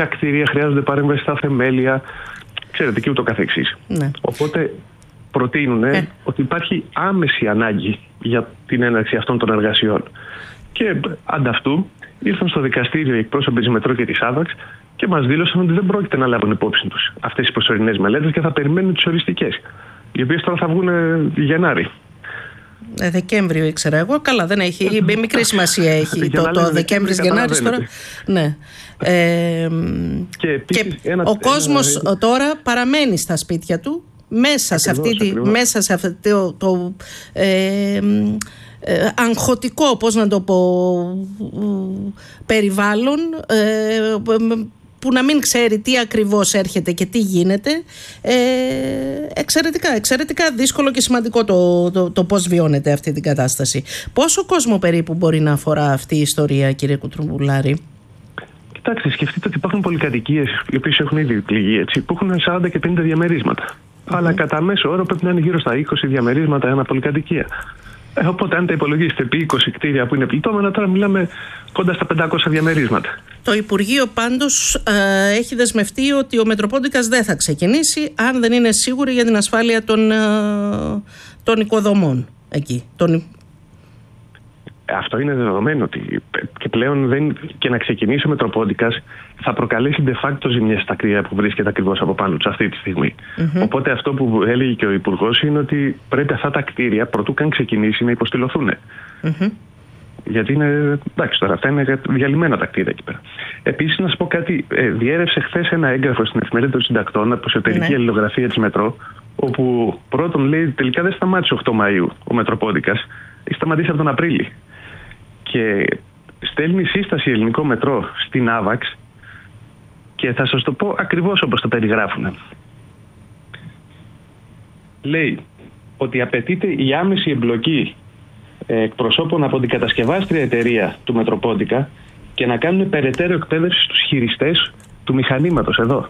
ποια κτίρια χρειάζονται παρέμβαση στα θεμέλια, ξέρετε, και ούτω καθεξής. Ναι. Οπότε προτείνουν ότι υπάρχει άμεση ανάγκη για την έναρξη αυτών των εργασιών. Και ανταυτού ήρθαν στο δικαστήριο οι εκπρόσωποι της Μετρό και της Άβαξ και μας δήλωσαν ότι δεν πρόκειται να λάβουν υπόψη τους αυτές τις προσωρινές μελέτες και θα περιμένουν τις οριστικές, οι οποίες τώρα θα βγουν Γενάρη. Δεκέμβριο ήξερα εγώ. Καλά, δεν έχει. Μικρή σημασία έχει το Δεκέμβρης Γενάρης τώρα. Ναι. Και ο κόσμος τώρα παραμένει στα σπίτια του μέσα σε αυτό το αγχωτικό, πώς να το πω, περιβάλλον, που να μην ξέρει τι ακριβώς έρχεται και τι γίνεται. Εξαιρετικά δύσκολο και σημαντικό το πώς βιώνεται αυτή την κατάσταση. Πόσο κόσμο περίπου μπορεί να αφορά αυτή η ιστορία, κύριε Κουτρουμπουλάρη? Κοιτάξτε, σκεφτείτε ότι υπάρχουν πολυκατοικίες οι οποίες έχουν ήδη πληγεί, έτσι, που έχουν 40 και 50 διαμερίσματα. Αλλά κατά μέσο όρο πρέπει να είναι γύρω στα 20 διαμερίσματα ένα πολυκατοικία. Οπότε, αν τα υπολογίσετε επί 20 κτίρια που είναι πληττόμενα, τώρα μιλάμε κοντά στα 500 διαμερίσματα. Το Υπουργείο πάντως έχει δεσμευτεί ότι ο Μετροπόντικας δεν θα ξεκινήσει αν δεν είναι σίγουροι για την ασφάλεια των οικοδομών εκεί. Αυτό είναι δεδομένο ότι και πλέον και να ξεκινήσει ο Μετροπόντικας θα προκαλέσει de facto ζημιές στα κτίρια που βρίσκεται ακριβώς από πάνω του αυτή τη στιγμή. Οπότε αυτό που έλεγε και ο Υπουργός είναι ότι πρέπει αυτά τα κτίρια πρωτού καν ξεκινήσει να υποστηλωθούν. Γιατί είναι, εντάξει, τώρα αυτά είναι διαλυμένα τα κτίρια εκεί πέρα. Επίσης, να σας πω κάτι, διέρευσε χθες ένα έγγραφο στην Εφημερίδα των Συντακτών από εσωτερική αλληλογραφία της Μετρό, όπου πρώτον λέει τελικά δεν σταμάτησε 8 Μαΐου ο Μετροπόντικας, έχει σταματήσει από τον Απρίλη. Και στέλνει σύσταση ελληνικό Μετρό στην Άβαξ και θα σας το πω ακριβώς όπως το περιγράφουν. Λέει ότι απαιτείται η άμεση εμπλοκή εκπροσώπων από την κατασκευάστρια εταιρεία του Μετροπόντικα και να κάνουν περαιτέρω εκπαίδευση στους χειριστές του μηχανήματος εδώ.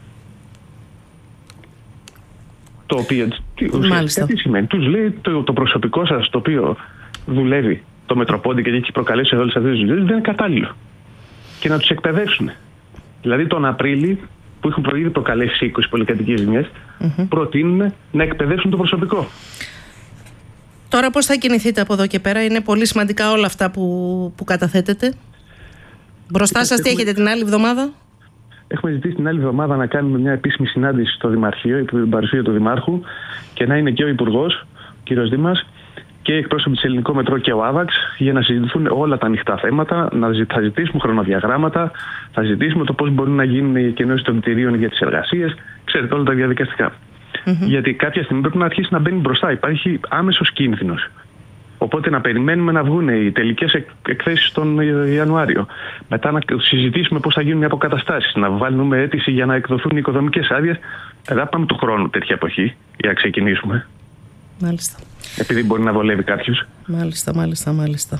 Το οποίο τι σημαίνει? Τους λέει το προσωπικό σας το οποίο δουλεύει το Μετροπόντικα και έχει προκαλέσει όλες αυτές τις δουλειές δεν είναι κατάλληλο. Και να τους εκπαιδεύσουν. Δηλαδή τον Απρίλη, που έχουν ήδη προκαλέσει 20 πολυκατοικίες ζημιές, προτείνουν να εκπαιδεύσουν το προσωπικό. Τώρα πώς θα κινηθείτε από εδώ και πέρα? Είναι πολύ σημαντικά όλα αυτά που καταθέτετε. Μπροστά σας τι έχετε την άλλη εβδομάδα? Έχουμε ζητήσει την άλλη εβδομάδα να κάνουμε μια επίσημη συνάντηση στο Δημαρχείο, υπό την παρουσία του Δημάρχου, και να είναι και ο Υπουργός, ο κ. Δήμας, και οι εκπρόσωποι της Ελληνικό Μετρό και ο Άβαξ για να συζητηθούν όλα τα ανοιχτά θέματα. Θα ζητήσουμε χρονοδιαγράμματα, θα ζητήσουμε το πώς μπορεί να γίνουν οι εκενώσεις των κτηρίων για τις εργασίες. Ξέρετε, όλα τα διαδικαστικά. Γιατί κάποια στιγμή πρέπει να αρχίσει να μπαίνει μπροστά. Υπάρχει άμεσος κίνδυνος. Οπότε να περιμένουμε να βγουν οι τελικές εκθέσεις τον Ιανουάριο. Μετά να συζητήσουμε πώς θα γίνουν οι αποκαταστάσεις. Να βάλουμε αίτηση για να εκδοθούν οι οικοδομικές άδειες. Δεν πάμε του χρόνου τέτοια εποχή για να ξεκινήσουμε. Μάλιστα. Επειδή μπορεί να βολεύει κάποιους. Μάλιστα.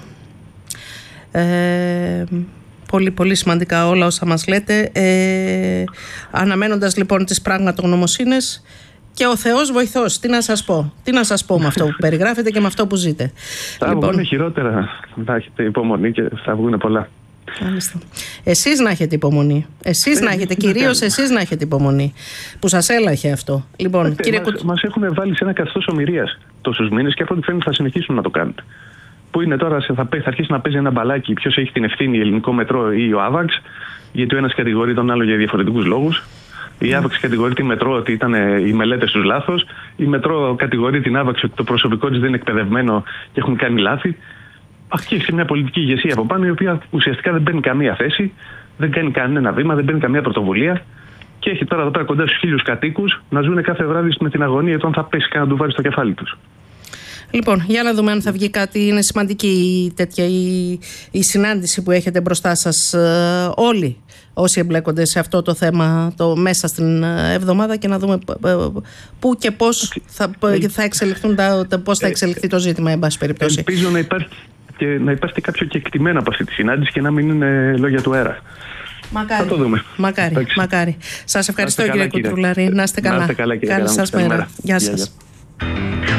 Πολύ πολύ σημαντικά όλα όσα μας λέτε. Αναμένοντας λοιπόν τις πραγματογνωμοσύνες και ο Θεός βοηθός. Τι να σας πω με αυτό που περιγράφετε και με αυτό που ζείτε. Θα βγουν χειρότερα. Θα έχετε υπομονή και θα βγουν πολλά. Μάλιστα. Εσείς να έχετε υπομονή. Κυρίως εσείς να έχετε υπομονή. Που σας έλαχε αυτό. Λοιπόν, μας έχουν βάλει σε ένα καθεστώς ομηρίας τόσους μήνες και από ό,τι φαίνεται θα συνεχίσουν να το κάνουν. Που είναι τώρα, θα αρχίσει να παίζει ένα μπαλάκι ποιος έχει την ευθύνη, Ελληνικό Μετρό ή ο Άβαξ, γιατί ο ένας κατηγορεί τον άλλο για διαφορετικούς λόγους. Η Άβαξ κατηγορεί τη Μετρό ότι ήταν οι μελέτες τους λάθος. Η Μετρό κατηγορεί την Άβαξ ότι το προσωπικό της δεν είναι εκπαιδευμένο και έχουν κάνει λάθη. Και έχει μια πολιτική ηγεσία από πάνω, η οποία ουσιαστικά δεν παίρνει καμία θέση, δεν κάνει κανένα βήμα, δεν παίρνει καμία πρωτοβουλία. Και έχει τώρα εδώ πέρα κοντά στους 1.000 κατοίκους να ζουν κάθε βράδυ με την αγωνία του αν θα πέσει κανένα ντουβάρι στο κεφάλι τους. Λοιπόν, για να δούμε αν θα βγει κάτι. Είναι σημαντική τέτοια η συνάντηση που έχετε μπροστά σας όλοι όσοι εμπλέκονται σε αυτό το θέμα μέσα στην εβδομάδα και να δούμε πού και πώς θα εξελιχθούν πώς θα εξελιχθεί το ζήτημα, εν πάση περιπτώσει. Ελπίζω να υπάρχει κάποιο κεκτημένο από αυτή τη συνάντηση και να μην είναι λόγια του αέρα. Μακάρι. Θα το δούμε. Μακάρι. Σας ευχαριστώ, κύριε Κουτρουλάρη. Να είστε καλά. Καλή σας μέρα. Γεια σας.